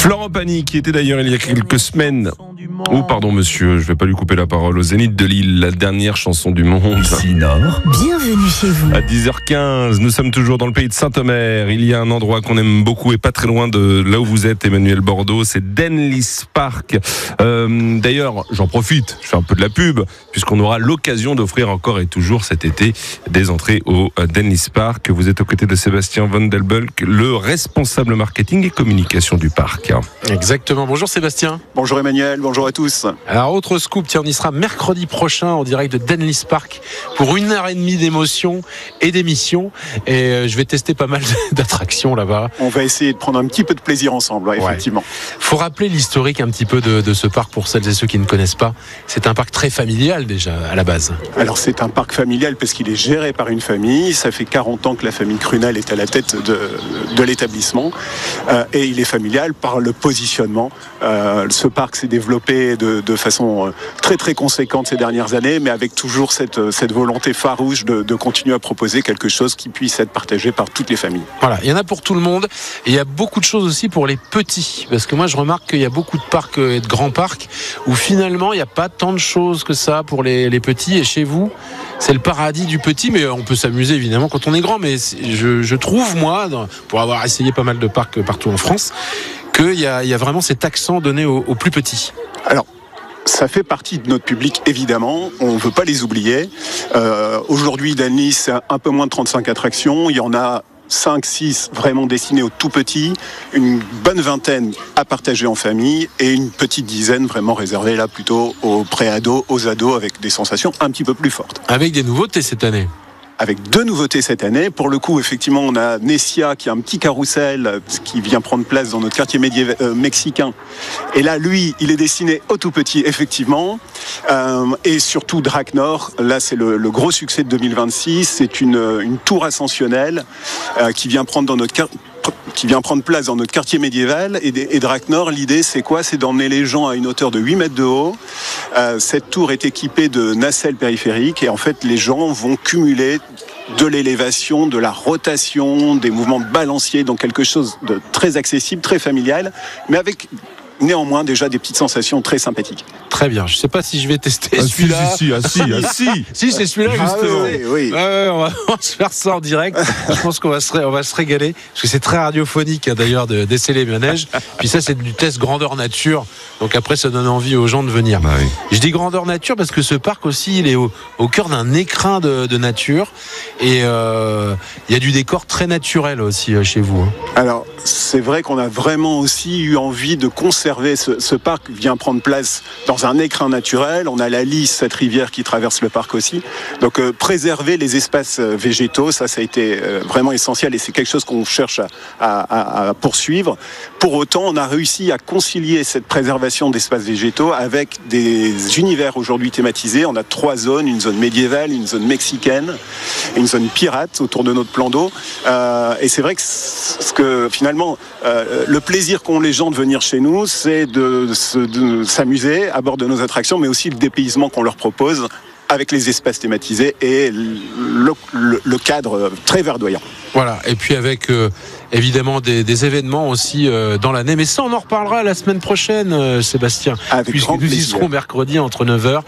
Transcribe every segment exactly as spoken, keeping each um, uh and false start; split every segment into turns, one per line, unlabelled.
Florent Pagny, qui était d'ailleurs il y a quelques semaines, oh pardon monsieur, je vais pas lui couper la parole, au Zénith de Lille, la dernière chanson du monde.
Ici Nord.
Bienvenue chez vous.
À dix heures quinze, nous sommes toujours dans le pays de Saint-Omer. Il y a un endroit qu'on aime beaucoup et pas très loin de là où vous êtes, Emmanuel Bordeaux, c'est Denlis Park. Euh, d'ailleurs, j'en profite, je fais un peu de la pub, puisqu'on aura l'occasion d'offrir encore et toujours cet été des entrées au Denlis Park. Vous êtes aux côtés de Sébastien Van Delbulck, le responsable marketing et communication du parc.
Exactement. Bonjour Sébastien.
Bonjour Emmanuel, bonjour à tous.
Alors autre scoop, tiens, on y sera mercredi prochain en direct de Denlis Park pour une heure et demie d'émotion et d'émission. Et euh, je vais tester pas mal d'attractions là-bas.
On va essayer de prendre un petit peu de plaisir ensemble, ouais, effectivement.
Ouais. Faut rappeler l'historique un petit peu de, de ce parc pour celles et ceux qui ne connaissent pas. C'est un parc très familial déjà à la base.
Alors c'est un parc familial parce qu'il est géré par une famille. Ça fait quarante ans que la famille Crunel est à la tête de, de l'établissement. Euh, et il est familial par le positionnement. Euh, ce parc s'est développé de, de façon très très conséquente ces dernières années, mais avec toujours cette, cette volonté farouche de, de continuer à proposer quelque chose qui puisse être partagé par toutes les familles.
Voilà, il y en a pour tout le monde et il y a beaucoup de choses aussi pour les petits, parce que moi je remarque qu'il y a beaucoup de parcs et de grands parcs où finalement il n'y a pas tant de choses que ça pour les, les petits, et chez vous c'est le paradis du petit, mais on peut s'amuser évidemment quand on est grand, mais je, je trouve moi, pour avoir essayé pas mal de parcs partout en France, qu'il y a, il y a vraiment cet accent donné aux, aux plus petits.
Alors, ça fait partie de notre public, évidemment. On ne veut pas les oublier. Euh, aujourd'hui, Denlis, c'est un peu moins de trente-cinq attractions. Il y en a cinq six vraiment destinées aux tout petits, une bonne vingtaine à partager en famille et une petite dizaine vraiment réservée là plutôt aux pré-ados, aux ados, avec des sensations un petit peu plus fortes.
Avec des nouveautés cette année.
Avec deux nouveautés cette année. Pour le coup, effectivement, on a Nessia qui a un petit carrousel qui vient prendre place dans notre quartier médiéval, euh, mexicain. Et là, lui, il est destiné aux tout petits, effectivement. Euh, et surtout Draknor. Là, c'est le, le gros succès de deux mille vingt-six. C'est une, une tour ascensionnelle euh, qui vient prendre dans notre quartier. qui vient prendre place dans notre quartier médiéval. Et, et Draknor, l'idée c'est quoi? C'est d'emmener les gens à une hauteur de huit mètres de haut. Euh, cette tour est équipée de nacelles périphériques et en fait les gens vont cumuler de l'élévation, de la rotation, des mouvements de balancier, donc quelque chose de très accessible, très familial, mais avec néanmoins déjà des petites sensations très sympathiques.
Très bien, je ne sais pas si je vais tester
ah,
celui-là.
Si, si, si, ah, si, ah, si.
Si, c'est celui-là
ah,
justement.
Oui, oui.
Ouais, ouais, on, va, on va se faire ça en direct. Je pense qu'on va se, on va se régaler, parce que c'est très radiophonique hein, d'ailleurs de d'essayer les manèges. Puis ça, c'est du test grandeur nature. Donc après, ça donne envie aux gens de venir.
Bah oui.
Je dis grandeur nature parce que ce parc aussi, il est au, au cœur d'un écrin de, de nature. Et euh, il y a du décor très naturel aussi euh, chez vous. Hein.
Alors, c'est vrai qu'on a vraiment aussi eu envie de conserver ce, ce parc vient prendre place dans un écrin naturel. On a la Lys, cette rivière qui traverse le parc aussi. Donc euh, préserver les espaces végétaux, ça, ça a été euh, vraiment essentiel et c'est quelque chose qu'on cherche à, à, à poursuivre. Pour autant, on a réussi à concilier cette préservation d'espaces végétaux avec des univers aujourd'hui thématisés. On a trois zones, une zone médiévale, une zone mexicaine, une zone pirate autour de notre plan d'eau. Euh, et c'est vrai que, ce que finalement, euh, le plaisir qu'ont les gens de venir chez nous, c'est de, de, de s'amuser à bord de nos attractions, mais aussi le dépaysement qu'on leur propose avec les espaces thématisés et le, le, le cadre très verdoyant.
Voilà, et puis avec euh, évidemment des, des événements aussi euh, dans l'année, mais ça on en reparlera la semaine prochaine, euh, Sébastien,
avec
puisque
grand
nous y
plaisir.
serons mercredi entre neuf heures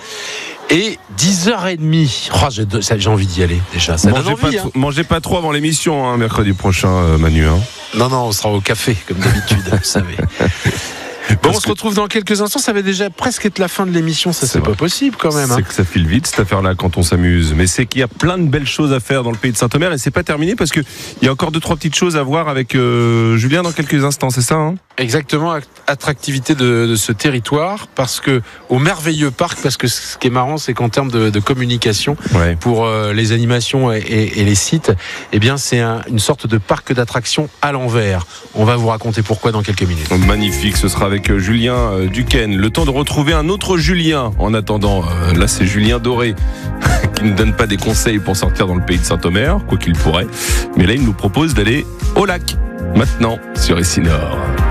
et dix heures trente. Oh, j'ai, j'ai envie d'y aller déjà, ça donne
Mangez,
envie,
pas,
hein.
mangez pas trop avant l'émission, hein, mercredi prochain, euh, Manu. Hein.
Non, non, on sera au café, comme d'habitude, vous savez. Bon, on se retrouve dans quelques instants. Ça va déjà presque être la fin de l'émission. Ça, c'est, c'est pas possible quand même. Hein.
C'est que ça file vite cette affaire-là quand on s'amuse. Mais c'est qu'il y a plein de belles choses à faire dans le pays de Saint-Omer et c'est pas terminé parce que il y a encore deux trois petites choses à voir avec euh, Julien dans quelques instants. C'est ça hein?
Exactement, attractivité de, de ce territoire, parce que au merveilleux parc, parce que ce qui est marrant, c'est qu'en termes de, de communication,
ouais.
pour euh, les animations et, et, et les sites, eh bien c'est un, une sorte de parc d'attractions à l'envers. On va vous raconter pourquoi dans quelques minutes.
Magnifique, ce sera avec Julien euh, Duquesne. Le temps de retrouver un autre Julien. En attendant, euh, là c'est Julien Doré qui ne donne pas des conseils pour sortir dans le pays de Saint-Omer, quoi qu'il pourrait. Mais là il nous propose d'aller au lac maintenant sur Ici Nord.